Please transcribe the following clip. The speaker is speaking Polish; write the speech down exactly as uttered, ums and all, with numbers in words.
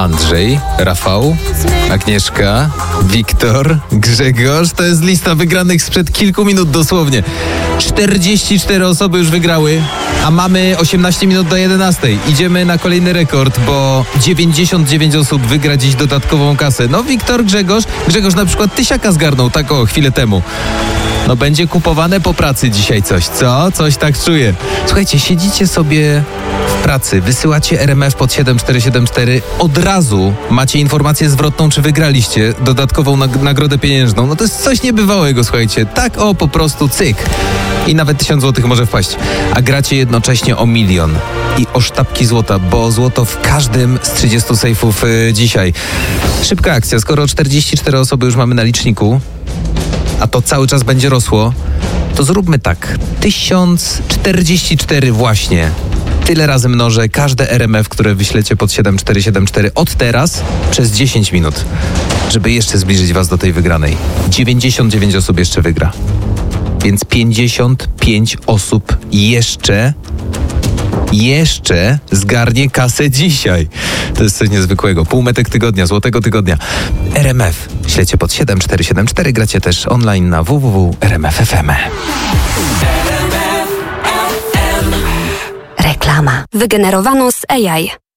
Andrzej, Rafał, Agnieszka, Wiktor, Grzegorz. To jest lista wygranych sprzed kilku minut dosłownie. czterdzieści cztery osoby już wygrały, a mamy osiemnaście minut do jedenastej. Idziemy na kolejny rekord, bo dziewięćdziesiąt dziewięć osób wygra dziś dodatkową kasę. No Wiktor, Grzegorz, Grzegorz na przykład tysiaka zgarnął, tak o, chwilę temu. No będzie kupowane po pracy dzisiaj coś, co? Coś tak czuję. Słuchajcie, siedzicie sobie w pracy, wysyłacie R M F pod siedem cztery siedem cztery, od razu macie informację zwrotną, czy wygraliście dodatkową nag- nagrodę pieniężną. No to jest coś niebywałego, słuchajcie. Tak o, po prostu cyk. I nawet tysiąc złotych może wpaść. A gracie jednocześnie o milion i o sztabki złota, bo złoto w każdym z trzydziestu sejfów yy, dzisiaj. Szybka akcja, skoro czterdzieści cztery osoby już mamy na liczniku, a to cały czas będzie rosło, to zróbmy tak. tysiąc czterdzieści cztery właśnie. Tyle razy mnożę każde R M F, które wyślecie pod siedem cztery siedem cztery od teraz przez dziesięć minut, żeby jeszcze zbliżyć was do tej wygranej. dziewięćdziesiąt dziewięć osób jeszcze wygra. Więc pięćdziesiąt pięć osób jeszcze jeszcze zgarnie kasę dzisiaj. To jest coś niezwykłego. Półmetek tygodnia, złotego tygodnia. R M F. Śledźcie pod siedem cztery siedem cztery. Gracie też online na w w w kropka r m f kropka f m. Reklama wygenerowana z A I.